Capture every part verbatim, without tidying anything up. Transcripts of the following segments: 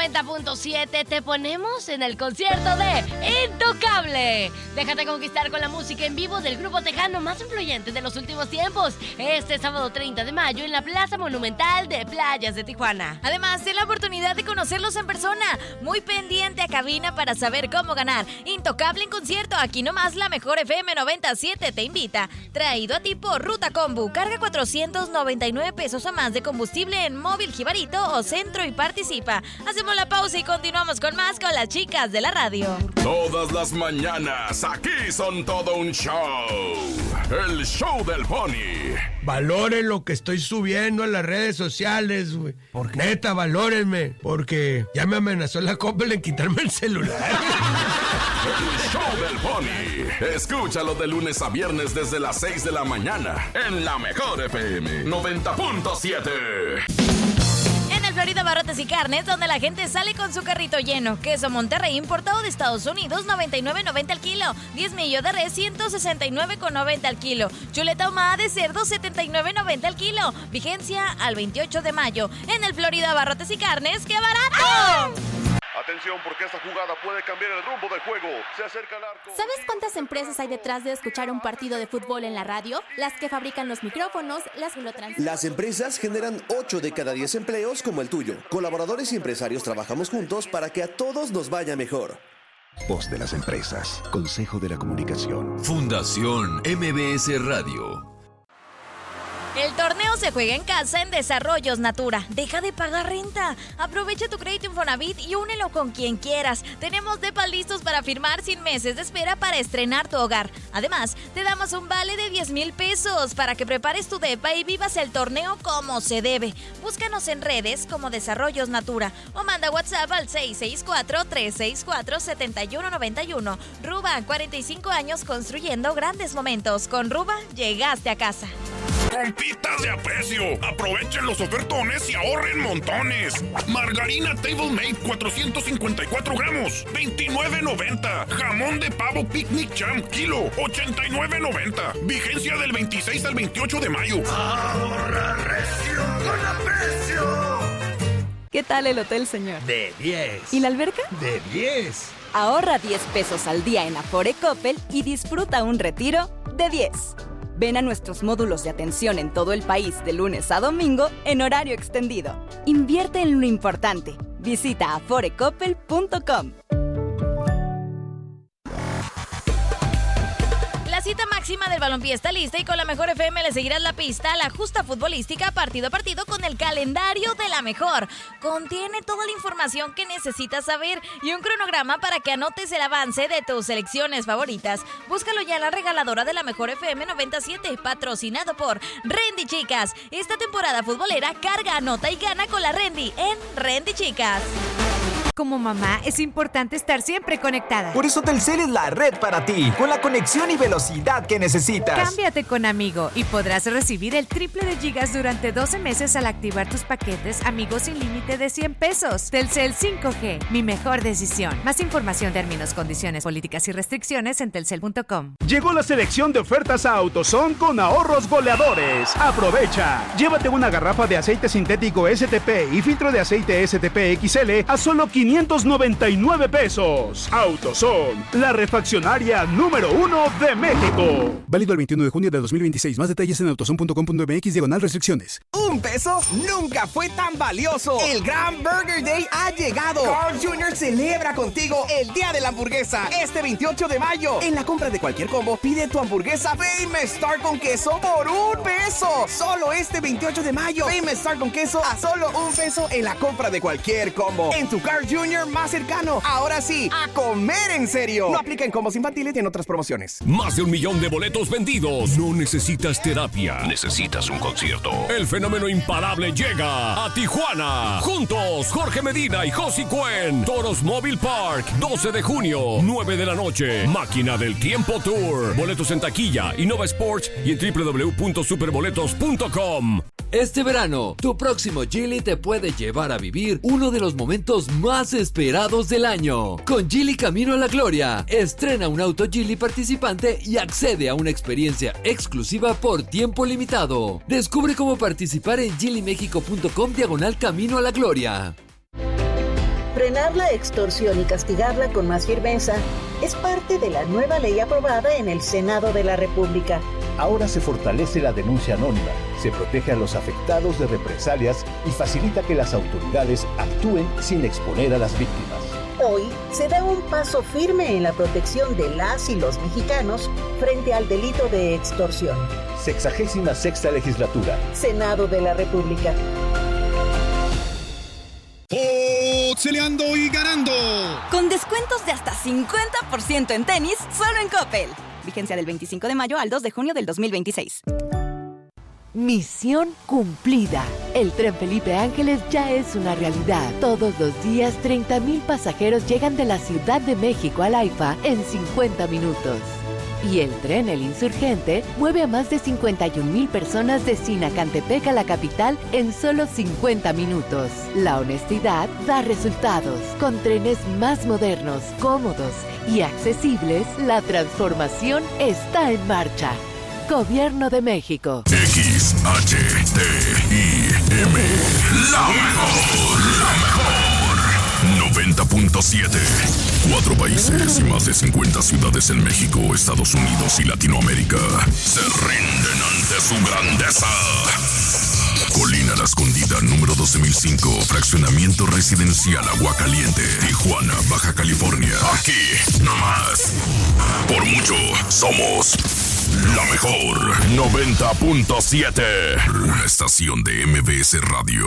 noventa punto siete te ponemos en el concierto de Intocable. Déjate conquistar con la música en vivo del grupo tejano más influyente de los últimos tiempos. Este sábado treinta de mayo en la Plaza Monumental de Playas de Tijuana. Además, ten la oportunidad de conocerlos en persona. Muy pendiente a cabina para saber cómo ganar. Intocable en concierto. Aquí nomás la mejor F M noventa punto siete te invita. Traído a ti por Ruta Combu. Carga cuatrocientos noventa y nueve pesos o más de combustible en Móvil Jibarito o Centro y participa. Hacemos la pausa y continuamos con más con las chicas de la radio. Todas las mañanas aquí son todo un show. El show del Pony. Valoren lo que estoy subiendo en las redes sociales, güey. Neta, valórenme. Porque ya me amenazó la Coppel en quitarme el celular. El show del Pony. Escúchalo de lunes a viernes desde las seis de la mañana en la mejor F M noventa punto siete. En el Florida Barrotes y Carnes, donde la gente sale con su carrito lleno. Queso Monterrey importado de Estados Unidos, noventa y nueve noventa al kilo. diez millo de res, ciento sesenta y nueve noventa al kilo. Chuleta ahumada de cerdo, setenta y nueve noventa al kilo. Vigencia al veintiocho de mayo. En el Florida Barrotes y Carnes, ¡qué barato! ¡Ah! Atención, porque esta jugada puede cambiar el rumbo del juego. Se acerca el arco. ¿Sabes cuántas empresas hay detrás de escuchar un partido de fútbol en la radio? Las que fabrican los micrófonos, las que lo transmiten. Las empresas generan ocho de cada diez empleos como el tuyo. Colaboradores y empresarios trabajamos juntos para que a todos nos vaya mejor. Voz de las empresas. Consejo de la Comunicación. Fundación M B S Radio. El torneo se juega en casa en Desarrollos Natura. Deja de pagar renta. Aprovecha tu crédito Infonavit y únelo con quien quieras. Tenemos depas listos para firmar sin meses de espera para estrenar tu hogar. Además, te damos un vale de diez mil pesos para que prepares tu depa y vivas el torneo como se debe. Búscanos en redes como Desarrollos Natura o manda WhatsApp al seis seis cuatro, tres seis cuatro, siete uno nueve uno. Ruba, cuarenta y cinco años construyendo grandes momentos. Con Ruba, llegaste a casa. ¡Compitas de aprecio! Aprovechen los ofertones y ahorren montones. Margarina Table Made cuatrocientos cincuenta y cuatro gramos, veintinueve noventa. Jamón de pavo Picnic Champ kilo, ochenta y nueve noventa. Vigencia del veintiséis al veintiocho de mayo. Ahorra recio con aprecio. ¿Qué tal el hotel, señor? De diez. ¿Y la alberca? De diez. Ahorra diez pesos al día en Afore Coppel y disfruta un retiro de diez. Ven a nuestros módulos de atención en todo el país de lunes a domingo en horario extendido. Invierte en lo importante. Visita afore coppel punto com. La cita máxima del balompié está lista y con la mejor F M le seguirás la pista a la justa futbolística partido a partido con el calendario de la mejor. Contiene toda la información que necesitas saber y un cronograma para que anotes el avance de tus selecciones favoritas. Búscalo ya en la regaladora de la mejor F M noventa y siete, patrocinado por Rendy Chicas. Esta temporada futbolera carga, anota y gana con la Rendy en Rendy Chicas. Como mamá, es importante estar siempre conectada. Por eso Telcel es la red para ti, con la conexión y velocidad que necesitas. Cámbiate con Amigo y podrás recibir el triple de gigas durante doce meses al activar tus paquetes Amigos sin límite de cien pesos. Telcel cinco G, mi mejor decisión. Más información, términos, condiciones, políticas y restricciones en telcel punto com. Llegó la selección de ofertas a AutoZone con ahorros goleadores. Aprovecha. Llévate una garrafa de aceite sintético S T P y filtro de aceite S T P X L a solo quinientos noventa y nueve pesos. AutoZone, la refaccionaria número uno de México. Válido el veintiuno de junio de dos mil veintiséis. Más detalles en autozone punto com punto m x diagonal restricciones. Un peso nunca fue tan valioso. El gran Burger Day ha llegado. Carl's junior celebra contigo el Día de la Hamburguesa este veintiocho de mayo. En la compra de cualquier combo, pide tu hamburguesa Famous Star con queso por un peso. Solo este veintiocho de mayo. Famous Star con queso a solo un peso en la compra de cualquier combo. En tu Carl's junior más cercano. Ahora sí, a comer en serio. No aplica en combos infantiles y en otras promociones. Más de un millón de boletos vendidos. No necesitas terapia. Necesitas un concierto. El fenómeno imparable llega a Tijuana. Juntos, Jorge Medina y Josie Cuen. Toros Mobile Park. doce de junio, nueve de la noche. Máquina del Tiempo Tour. Boletos en taquilla, Innova Sports y en doble u doble u doble u punto superboletos punto com. Este verano, tu próximo Geely te puede llevar a vivir uno de los momentos más esperados del año. Con Geely Camino a la Gloria, estrena un auto Geely participante y accede a una experiencia exclusiva por tiempo limitado. Descubre cómo participar en geely mexico punto com diagonal Camino a la Gloria. Frenar la extorsión y castigarla con más firmeza es parte de la nueva ley aprobada en el Senado de la República. Ahora se fortalece la denuncia anónima, se protege a los afectados de represalias y facilita que las autoridades actúen sin exponer a las víctimas. Hoy se da un paso firme en la protección de las y los mexicanos frente al delito de extorsión. Sexagésima sexta legislatura. Senado de la República. Boxeleando y ganando. Con descuentos de hasta cincuenta por ciento en tenis, solo en Coppel. Vigencia del veinticinco de mayo al dos de junio del dos mil veintiséis. Misión cumplida. El Tren Felipe Ángeles ya es una realidad. Todos los días, treinta mil pasajeros llegan de la Ciudad de México al AIFA en cincuenta minutos. Y el tren El Insurgente mueve a más de cincuenta y un mil personas de Sinacantepec a la capital en solo cincuenta minutos. La honestidad da resultados. Con trenes más modernos, cómodos y accesibles, la transformación está en marcha. Gobierno de México. X H T I M. La mejor, la mejor. noventa punto siete. Cuatro países y más de cincuenta ciudades en México, Estados Unidos y Latinoamérica se rinden ante su grandeza. Colina La Escondida, número doce mil cinco, fraccionamiento residencial Aguacaliente, Tijuana, Baja California. Aquí, nomás. Por mucho, somos la mejor. noventa punto siete. La estación de M B S Radio.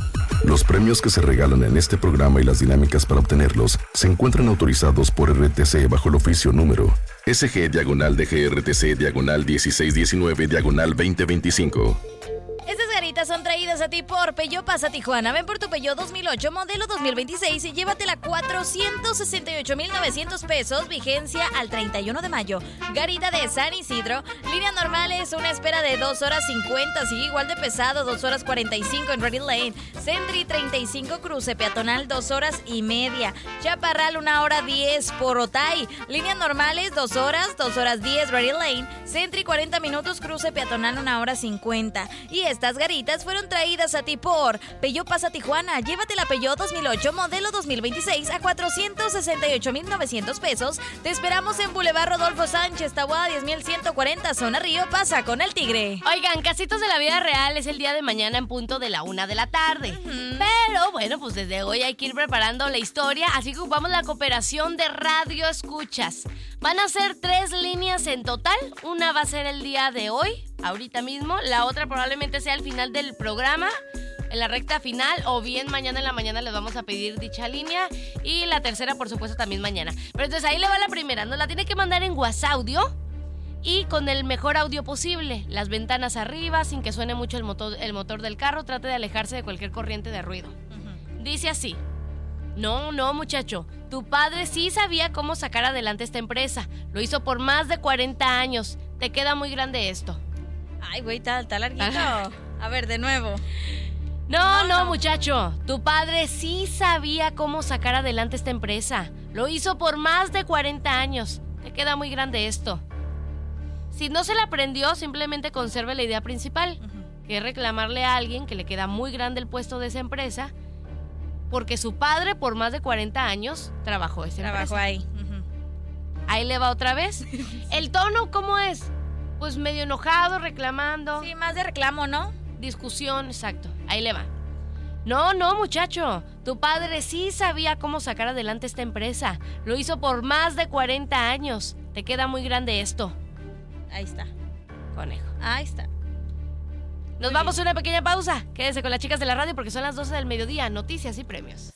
Los premios que se regalan en este programa y las dinámicas para obtenerlos se encuentran autorizados por R T C bajo el oficio número S G diagonal D G R T C diagonal dieciséis diecinueve diagonal veinte veinticinco. Estas garitas son traídas a ti por Peugeot Pasa Tijuana. Ven por tu Peugeot dos mil ocho, modelo dos mil veintiséis y llévatela cuatrocientos sesenta y ocho mil novecientos pesos, vigencia al treinta y uno de mayo. Garita de San Isidro, línea normal es una espera de dos horas cincuenta, sigue igual de pesado, dos horas cuarenta y cinco en Ready Lane. Sentry treinta y cinco, cruce peatonal dos horas y media. Chaparral una hora diez por Otay. Líneas normales dos horas, dos horas diez Ready Lane. Sentry cuarenta minutos, cruce peatonal una hora cincuenta. Y estas garitas fueron traídas a ti por Peugeot Pasa Tijuana. Llévate la Peugeot dos mil ocho, modelo dos mil veintiséis a cuatrocientos sesenta y ocho mil novecientos pesos. Te esperamos en Boulevard Rodolfo Sánchez, Taboada diez mil ciento cuarenta, Zona Río. Pasa con el Tigre. Oigan, Casitos de la Vida Real es el día de mañana en punto de la una de la tarde. Uh-huh. Pero bueno, pues desde hoy hay que ir preparando la historia, así que ocupamos la cooperación de Radio Escuchas. Van a ser tres líneas en total. Una va a ser el día de hoy, ahorita mismo. La otra probablemente sea al final del programa, en la recta final, o bien mañana en la mañana les vamos a pedir dicha línea. Y la tercera, por supuesto, también mañana. Pero entonces ahí le va la primera. Nos la tiene que mandar en WhatsApp audio y con el mejor audio posible. Las ventanas arriba, sin que suene mucho el motor, el motor del carro. Trate de alejarse de cualquier corriente de ruido. Uh-huh. Dice así: No, no, muchacho. Tu padre sí sabía cómo sacar adelante esta empresa. Lo hizo por más de cuarenta años. Te queda muy grande esto. Ay, güey, está, está larguito. A ver, de nuevo. No, no, no, muchacho. Tu padre sí sabía cómo sacar adelante esta empresa. Lo hizo por más de cuarenta años. Te queda muy grande esto. Si no se la aprendió, simplemente conserve la idea principal, uh-huh. que es reclamarle a alguien que le queda muy grande el puesto de esa empresa, porque su padre por más de cuarenta años trabajó esa empresa. Trabajó ahí. Uh-huh. Ahí le va otra vez. ¿El tono cómo es? Pues medio enojado, reclamando. Sí, más de reclamo, ¿no? Discusión, exacto. Ahí le va. No, no, muchacho. Tu padre sí sabía cómo sacar adelante esta empresa. Lo hizo por más de cuarenta años. Te queda muy grande esto. Ahí está. Conejo. Ahí está. Nos muy vamos bien. A una pequeña pausa. Quédese con las chicas de la radio porque son las doce del mediodía. Noticias y premios.